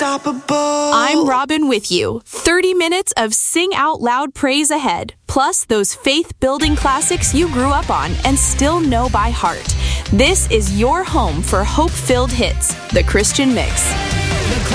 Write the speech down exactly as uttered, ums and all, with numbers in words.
unstoppable. I'm Robin with you. thirty minutes of sing out loud praise ahead, plus those faith-building classics you grew up on and still know by heart. This is your home for hope-filled hits, the Christian Mix.